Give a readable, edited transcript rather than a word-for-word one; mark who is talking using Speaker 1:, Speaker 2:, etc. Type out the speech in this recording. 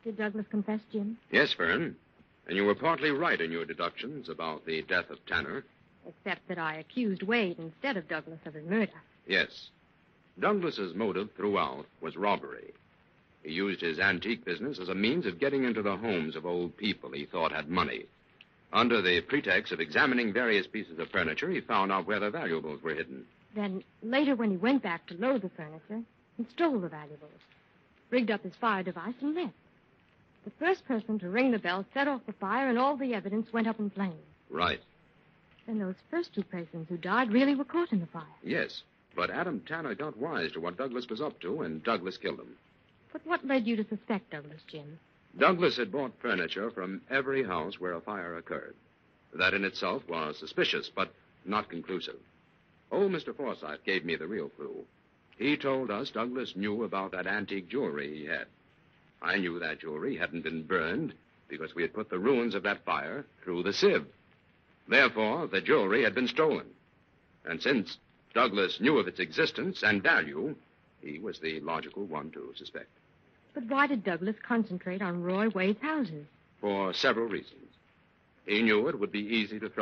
Speaker 1: Did Douglas confess, Jim?
Speaker 2: Yes, Fern. And you were partly right in your deductions about the death of Tanner.
Speaker 1: Except that I accused Wade instead of Douglas of his murder.
Speaker 2: Yes. Douglas's motive throughout was robbery. He used his antique business as a means of getting into the homes of old people he thought had money. Under the pretext of examining various pieces of furniture, he found out where the valuables were hidden.
Speaker 1: Then, later when he went back to load the furniture, he stole the valuables, rigged up his fire device, and left. The first person to ring the bell set off the fire, and all the evidence went up in flames.
Speaker 2: Right.
Speaker 1: Then those first two persons who died really were caught in the fire.
Speaker 2: Yes, but Adam Tanner got wise to what Douglas was up to, and Douglas killed him.
Speaker 1: But what led you to suspect Douglas, Jim?
Speaker 2: Douglas had bought furniture from every house where a fire occurred. That in itself was suspicious, but not conclusive. Old Mr. Forsythe gave me the real clue. He told us Douglas knew about that antique jewelry he had. I knew that jewelry hadn't been burned because we had put the ruins of that fire through the sieve. Therefore, the jewelry had been stolen. And since Douglas knew of its existence and value, he was the logical one to suspect.
Speaker 1: But why did Douglas concentrate on Roy Wade's houses?
Speaker 2: For several reasons. He knew it would be easy to throw